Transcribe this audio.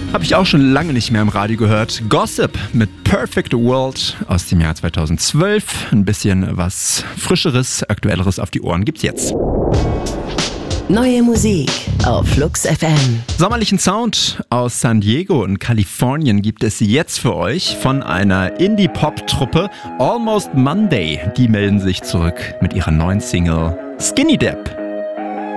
Habe ich auch schon lange nicht mehr im Radio gehört. Gossip mit Perfect World aus dem Jahr 2012. Ein bisschen was Frischeres, Aktuelleres auf die Ohren gibt's jetzt. Neue Musik auf Flux FM. Sommerlichen Sound aus San Diego in Kalifornien gibt es jetzt für euch von einer Indie-Pop-Truppe Almost Monday. Die melden sich zurück mit ihrer neuen Single Skinny Dip.